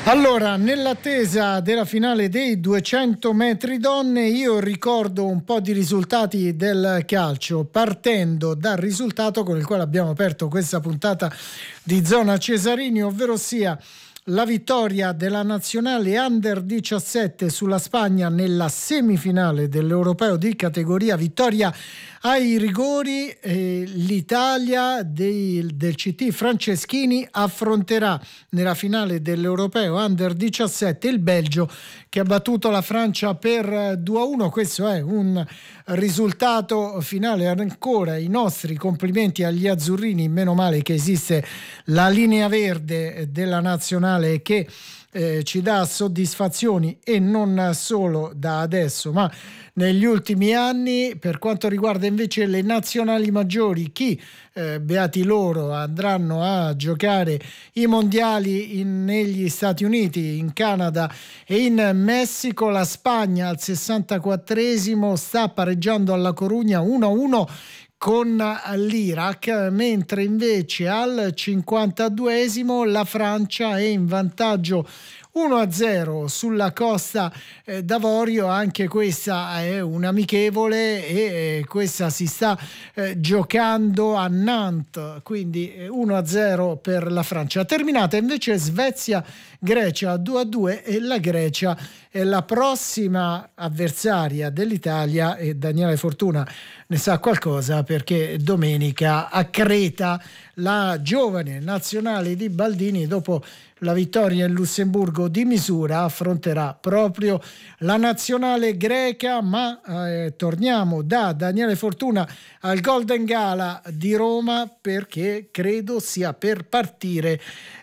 Allora, nell'attesa della finale dei 200 metri donne, io ricordo un po' di risultati del calcio, partendo dal risultato con il quale abbiamo aperto questa puntata di Zona Cesarini, ovvero sia la vittoria della nazionale Under 17 sulla Spagna nella semifinale dell'Europeo di categoria, vittoria ai rigori. L'Italia del CT Franceschini affronterà nella finale dell'Europeo Under 17 il Belgio, che ha battuto la Francia per 2-1. Questo è un risultato finale. Ancora i nostri complimenti agli azzurrini, meno male che esiste la linea verde della nazionale che ci dà soddisfazioni, e non solo da adesso ma negli ultimi anni. Per quanto riguarda invece le nazionali maggiori, beati loro, andranno a giocare i mondiali negli Stati Uniti, in Canada e in Messico. La Spagna al 64esimo sta pareggiando alla Corugna 1-1 con l'Iraq, mentre invece al 52esimo la Francia è in vantaggio 1-0 sulla Costa d'Avorio. Anche questa è un'amichevole e questa si sta giocando a Nantes, quindi 1-0 per la Francia. Terminata invece Svezia-Grecia 2-2, e la Grecia è la prossima avversaria dell'Italia, e Daniele Fortuna ne sa qualcosa perché domenica a Creta la giovane nazionale di Baldini, dopo la vittoria in Lussemburgo di misura, affronterà proprio la nazionale greca. Ma torniamo da Daniele Fortuna al Golden Gala di Roma, perché credo stiano per partire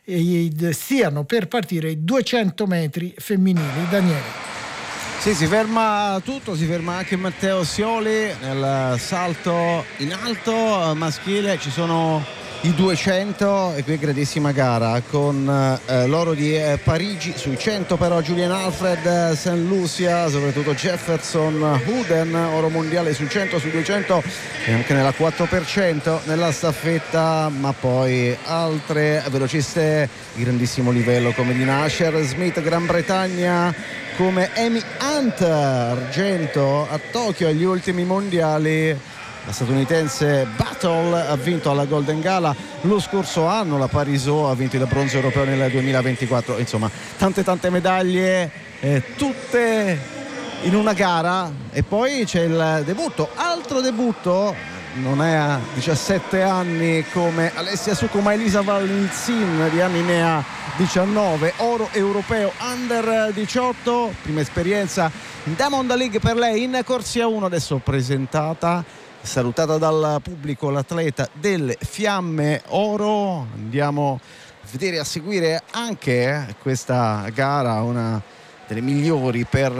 i 200 metri femminili. Daniele. Sì, si ferma tutto, si ferma anche Matteo Sioli nel salto in alto maschile. Ci sono i 200 e qui grandissima gara con l'oro di Parigi sui 100, però Julian Alfred, St. Lucia, soprattutto Jefferson Houden, oro mondiale sul 100, sui 200 e anche nella 4% nella staffetta, ma poi altre velociste di grandissimo livello come Dina Asher-Smith, Gran Bretagna, come Amy Hunt, argento a Tokyo agli ultimi mondiali. La statunitense Battle ha vinto alla Golden Gala lo scorso anno, la Parisot ha vinto il bronzo europeo nel 2024. Insomma, tante medaglie, tutte in una gara. E poi c'è il debutto, altro debutto, non è a 17 anni come Alessia Succo, ma Elisa Valenzin di anni ne ha 19, oro europeo Under 18, prima esperienza in Diamond League per lei in corsia 1, adesso presentata, salutata dal pubblico, l'atleta delle Fiamme Oro. Andiamo a vedere, a seguire anche questa gara, una delle migliori per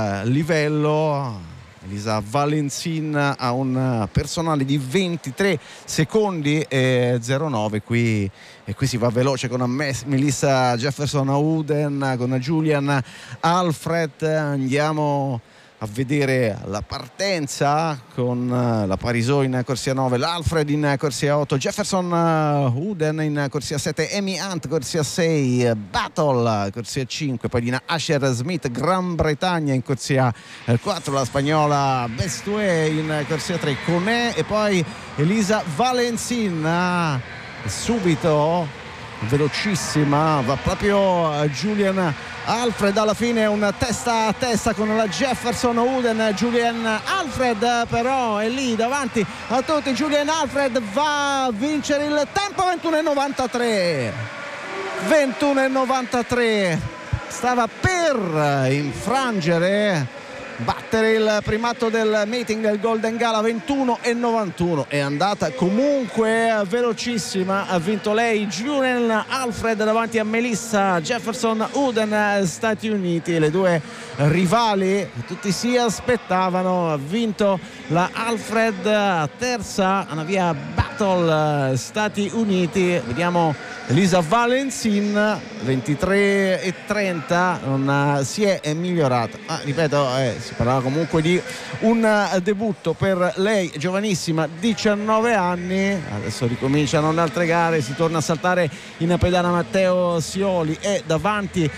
livello. Elisa Valenzin ha un personale di 23 secondi e 09 qui, e qui si va veloce con Melissa Jefferson Houden, con Julian Alfred. Andiamo a vedere la partenza con la Parisot in corsia 9, l'Alfred in corsia 8, Jefferson Houden in corsia 7, Amy Hunt corsia 6, Battle corsia 5, poi Dina Asher-Smith, Gran Bretagna in corsia 4, la spagnola Bestoué in corsia 3, Coné, e poi Elisa Valenzin subito velocissima, va proprio Julian Alfred. Alla fine un testa a testa con la Jefferson Houden. Julian Alfred però è lì davanti a tutti. Julian Alfred va a vincere il tempo, 21,93, stava per infrangere, battere il primato del meeting del Golden Gala. 21,91, è andata comunque velocissima, ha vinto lei, Julian Alfred, davanti a Melissa Jefferson Houden, Stati Uniti, le due rivali tutti si aspettavano. Ha vinto la Alfred, a terza Anna Via Battle, Stati Uniti. Vediamo Elisa Valenzin, 23,30, non si è migliorata, ripeto, si parlava comunque di un debutto per lei, giovanissima, 19 anni. Adesso ricominciano le altre gare, si torna a saltare in pedana Matteo Sioli, e davanti